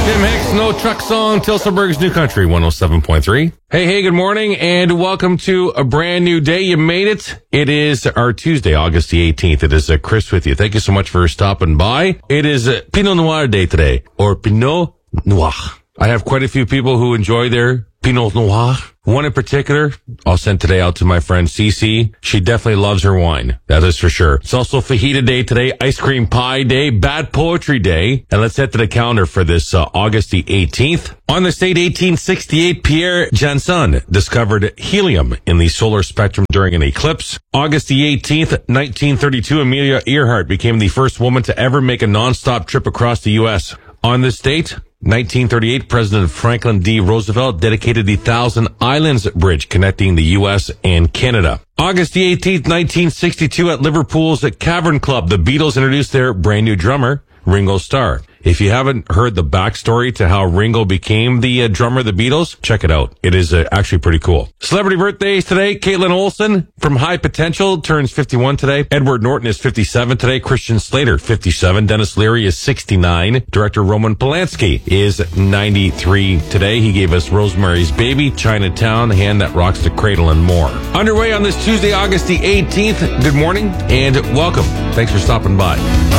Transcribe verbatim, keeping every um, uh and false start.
Tim Hicks, No Truck Song, Tilsonburg's New Country, one oh seven point three. Hey, hey, good morning, and welcome to a brand new day. You made it. It is our Tuesday, August the eighteenth. It is uh, Chris with you. Thank you so much for stopping by. It is uh, Pinot Noir Day today, or Pinot Noir. I have quite a few people who enjoy their Pinot Noir. One in particular, I'll send today out to my friend Cece. She definitely loves her wine. That is for sure. It's also Fajita Day today, Ice Cream Pie Day, Bad Poetry Day. And let's head to the calendar for this uh, August the eighteenth. On this date, eighteen sixty-eight, Pierre Janson discovered helium in the solar spectrum during an eclipse. August the eighteenth, nineteen thirty-two, Amelia Earhart became the first woman to ever make a nonstop trip across the U S. On this date, nineteen thirty-eight, President Franklin D. Roosevelt dedicated the Thousand Islands Bridge connecting the U S and Canada. August the eighteenth, nineteen sixty-two, at Liverpool's Cavern Club, the Beatles introduced their brand new drummer, Ringo Starr. If you haven't heard the backstory to how Ringo became the uh, drummer of the Beatles, check it out. It is uh, actually pretty cool. Celebrity birthdays today. Caitlin Olsen from High Potential turns fifty-one today. Edward Norton is fifty-seven today. Christian Slater, fifty-seven. Dennis Leary is sixty-nine. Director Roman Polanski is ninety-three today. He gave us Rosemary's Baby, Chinatown, The Hand That Rocks the Cradle, and more. Underway on this Tuesday, August the eighteenth. Good morning and welcome. Thanks for stopping by.